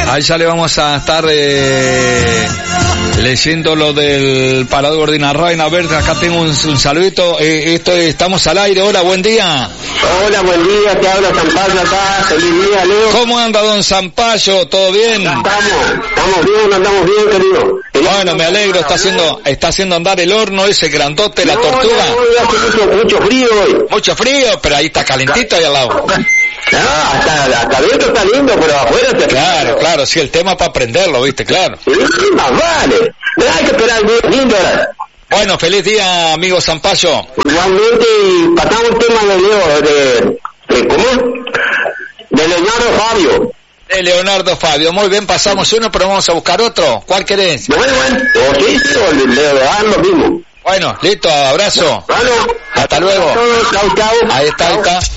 Ahí ya le vamos a estar leyendo lo del Parador Ordinarrain. A ver, acá tengo un saludito. Estamos al aire. Hola, buen día. Hola, buen día. Te habla Sampaio acá. Feliz día, Leo. ¿Cómo anda, don Sampaio? ¿Todo bien? Andamos bien, querido. Bueno, me alegro. Está haciendo andar el horno ese grandote, la tortuga. No, hace mucho frío hoy. Mucho frío, pero ahí está calentito ahí al lado. Hasta adentro está lindo, pero afuera te... Claro, sí, el tema para aprenderlo, ¿viste? Claro. Sí, más vale. No hay que esperar lindo ahora. Bueno, feliz día, amigo Sampaio. Igualmente, pasamos el tema de Leo, ¿cómo? De Leonardo Fabio. De Leonardo Fabio, muy bien, pasamos uno, pero vamos a buscar otro. ¿Cuál querés? Bueno, o Leonardo mismo. Bueno, listo, abrazo. Bueno, hasta luego. Chau. Ahí está.